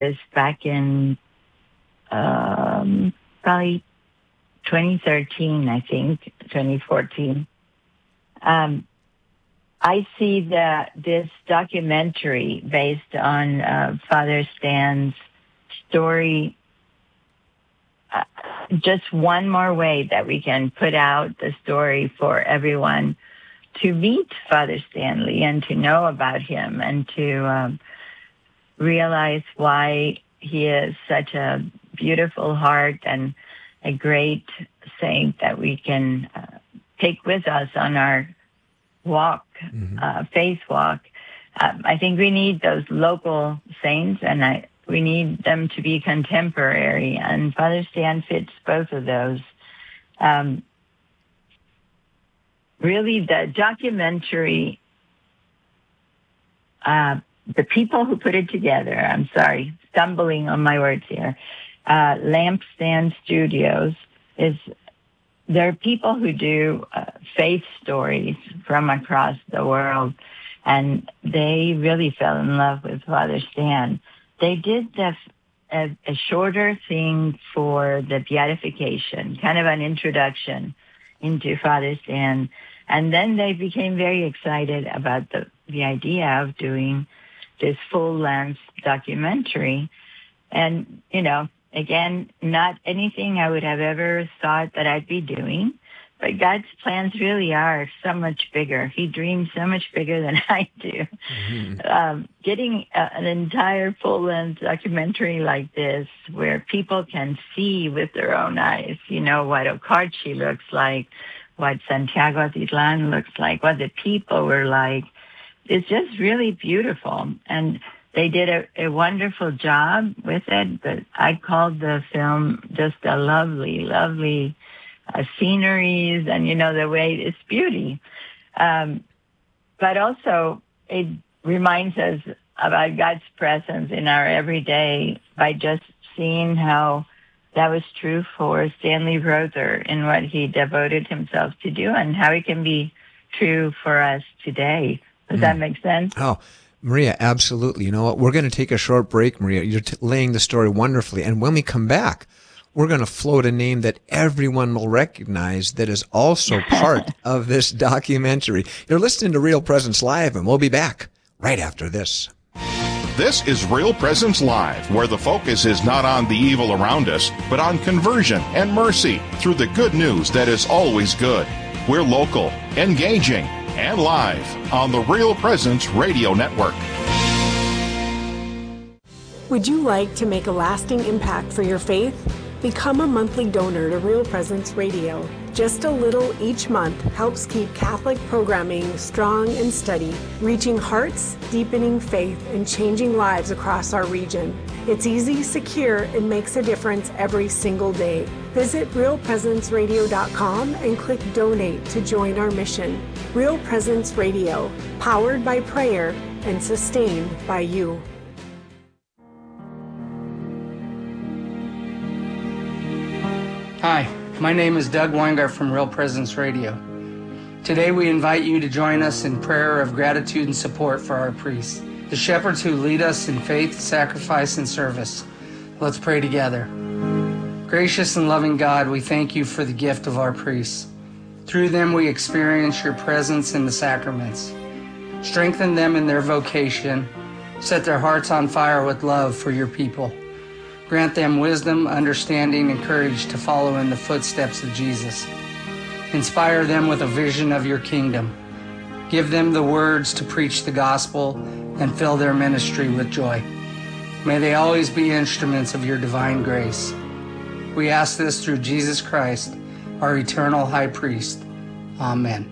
this back in probably 2013, I think, 2014. I see this documentary based on Father Stan's story, just one more way that we can put out the story for everyone to meet Father Stanley and to know about him and to realize why he is such a beautiful heart and a great saint that we can take with us on our walk, faith walk. I think we need those local saints, and we need them to be contemporary, and Father Stan fits both of those. Really, the documentary, the people who put it together, I'm sorry, stumbling on my words here, Lampstand Studios, there are people who do faith stories from across the world, and they really fell in love with Father Stan. They did a shorter thing for the beatification, kind of an introduction into Father Stan, and then they became very excited about the idea of doing this full-length documentary. And, again, not anything I would have ever thought that I'd be doing, but God's plans really are so much bigger. He dreams so much bigger than I do. Mm-hmm. Getting an entire full-length documentary like this, where people can see with their own eyes, what Okarchi looks like, what Santiago Atitlan looks like, what the people were like, it's just really beautiful. And they did a wonderful job with it, but I called the film just a lovely, lovely sceneries and, the way it's beauty. But also it reminds us about God's presence in our everyday by just seeing how that was true for Stanley Rother in what he devoted himself to do and how it can be true for us today. Does that make sense? Oh, Maria, absolutely. You know what? We're going to take a short break, Maria. You're laying the story wonderfully. And when we come back, we're going to float a name that everyone will recognize that is also part of this documentary. You're listening to Real Presence Live, and we'll be back right after this. This is Real Presence Live, where the focus is not on the evil around us, but on conversion and mercy through the good news that is always good. We're local, engaging, and live on the Real Presence Radio Network. Would you like to make a lasting impact for your faith? Become a monthly donor to Real Presence Radio. Just a little each month helps keep Catholic programming strong and steady, reaching hearts, deepening faith, and changing lives across our region. It's easy, secure, and makes a difference every single day. Visit realpresenceradio.com and click Donate to join our mission. Real Presence Radio, powered by prayer and sustained by you. Hi, my name is Doug Weingart from Real Presence Radio. Today we invite you to join us in prayer of gratitude and support for our priests, the shepherds who lead us in faith, sacrifice, and service. Let's pray together. Gracious and loving God, we thank you for the gift of our priests. Through them we experience your presence in the sacraments. Strengthen them in their vocation. Set their hearts on fire with love for your people. Grant them wisdom, understanding, and courage to follow in the footsteps of Jesus. Inspire them with a vision of your kingdom. Give them the words to preach the gospel and fill their ministry with joy. May they always be instruments of your divine grace. We ask this through Jesus Christ, our eternal high priest. Amen.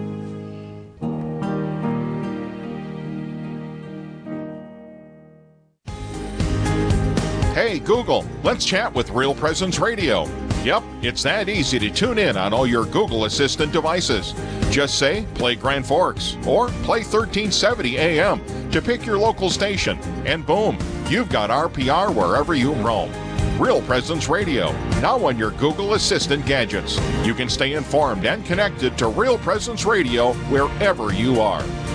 Hey, Google, let's chat with Real Presence Radio. Yep, it's that easy to tune in on all your Google Assistant devices. Just say, play Grand Forks, or play 1370 AM to pick your local station, and boom, you've got RPR wherever you roam. Real Presence Radio, now on your Google Assistant gadgets. You can stay informed and connected to Real Presence Radio wherever you are.